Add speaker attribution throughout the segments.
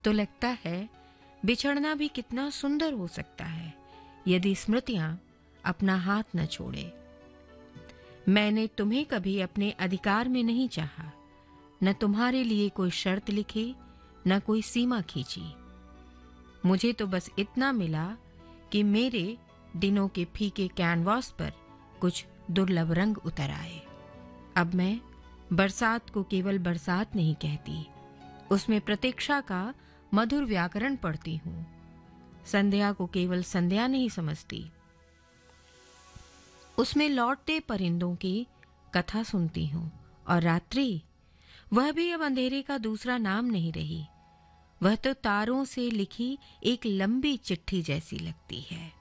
Speaker 1: तो लगता है बिछड़ना भी कितना सुंदर हो सकता है यदि स्मृतियां अपना हाथ न छोड़े। मैंने तुम्हें कभी अपने अधिकार में नहीं चाहा, न तुम्हारे लिए कोई शर्त लिखी, न कोई सीमा खींची। मुझे तो बस इतना मिला कि मेरे दिनों के फीके कैनवास पर कुछ दुर्लभ रंग उतर आए। अब मैं बरसात को केवल बरसात नहीं कहती, उसमें प्रतीक्षा का मधुर व्याकरण पढ़ती हूँ। संध्या को केवल संध्या नहीं समझती, उसमें लौटते परिंदों की कथा सुनती हूँ। और रात्रि, वह भी अब अंधेरे का दूसरा नाम नहीं रही, वह तो तारों से लिखी एक लंबी चिट्ठी जैसी लगती है।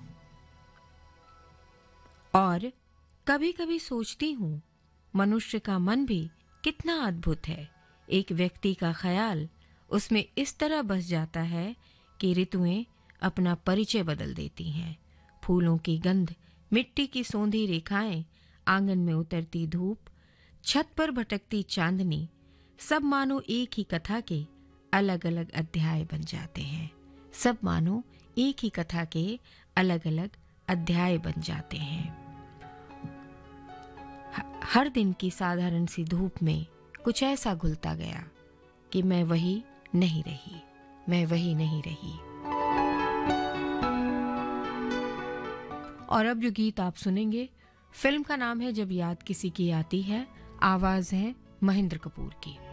Speaker 1: और कभी कभी सोचती हूँ, मनुष्य का मन भी कितना अद्भुत है। एक व्यक्ति का ख्याल उसमें इस तरह बस जाता है कि ऋतुएं अपना परिचय बदल देती हैं। फूलों की गंध, मिट्टी की सौंधी रेखाएं, आंगन में उतरती धूप, छत पर भटकती चांदनी, सब मानो एक ही कथा के अलग अलग अध्याय बन जाते हैं। सब मानो एक ही कथा के अलग अलग अध्याय बन जाते हैं। हर दिन की साधारण सी धूप में कुछ ऐसा घुलता गया कि मैं वही नहीं रही, मैं वही नहीं रही। और अब जो गीत आप सुनेंगे, फिल्म का नाम है जब याद किसी की आती है, आवाज है महेंद्र कपूर की।